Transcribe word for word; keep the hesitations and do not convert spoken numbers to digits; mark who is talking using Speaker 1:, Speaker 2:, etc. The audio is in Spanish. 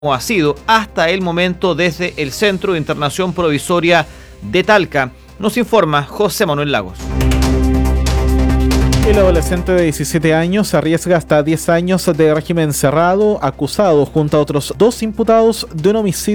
Speaker 1: como ha sido hasta el momento desde el Centro de Internación Provisoria de Talca. Nos informa José Manuel Lagos.
Speaker 2: El adolescente de diecisiete años arriesga hasta diez años de régimen cerrado, acusado junto a otros dos imputados de un homicidio